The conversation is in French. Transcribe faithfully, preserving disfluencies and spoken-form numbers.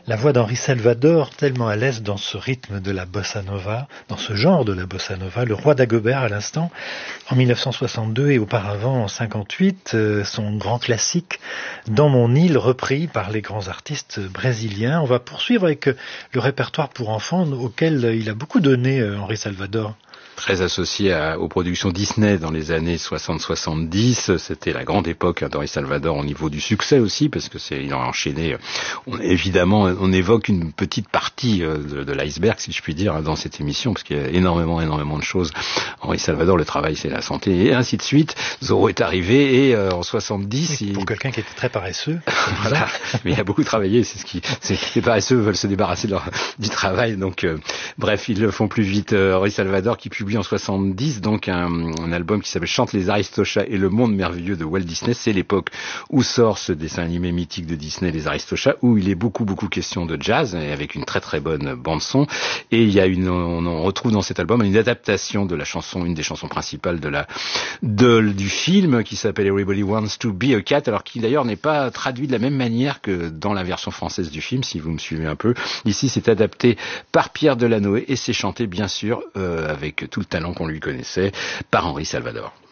La voix d'Henri Salvador, tellement à l'aise dans ce rythme de la bossa nova, dans ce genre de la bossa nova, le roi d'Agobert à l'instant, en mille neuf cent soixante-deux et auparavant en cinquante-huit, euh, son grand classique Dans mon île, repris par les grands artistes brésiliens. On va poursuivre avec le répertoire pour enfants auquel il a beaucoup donné, euh, Henri Salvador. Très associé à, aux productions Disney dans les années soixante soixante-dix. C'était la grande époque hein, d'Henri Salvador au niveau du succès aussi, parce que c'est, il a enchaîné, on, évidemment, on évoque une petite partie euh, de, de l'iceberg, si je puis dire, hein, dans cette émission, parce qu'il y a énormément, énormément de choses. Henri Salvador, le travail, c'est la santé, et ainsi de suite. Zorro est arrivé, et euh, en soixante-dix... Oui, pour il... quelqu'un qui était très paresseux. Voilà, mais il a beaucoup travaillé, c'est ce qui... C'est, les paresseux veulent se débarrasser de leur, du travail, donc euh, bref, ils le font plus vite. Euh, Henri Salvador, qui publie en soixante-dix, donc un, un album qui s'appelle Chante les Aristochats et le monde merveilleux de Walt Disney. C'est l'époque où sort ce dessin animé mythique de Disney, les Aristochats, où il est beaucoup, beaucoup question de jazz, et avec une très, très bonne bande-son. Et il y a une, on, on retrouve dans cet album une adaptation de la chanson, une des chansons principales de la, de, du film, qui s'appelle Everybody Wants to Be a Cat, alors qui d'ailleurs n'est pas traduit de la même manière que dans la version française du film, si vous me suivez un peu. Ici, c'est adapté par Pierre Delanoë et c'est chanté, bien sûr, euh, avec tout le talent qu'on lui connaissait, par Henri Salvador.